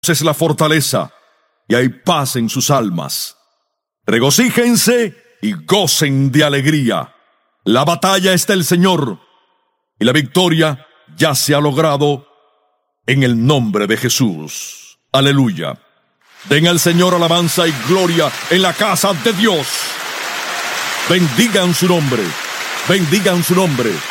es la fortaleza, y hay paz en sus almas. Regocíjense y gocen de alegría. La batalla es del Señor, y la victoria ya se ha logrado en el nombre de Jesús. Aleluya. Den al Señor alabanza y gloria en la casa de Dios. Bendigan su nombre. Bendigan su nombre.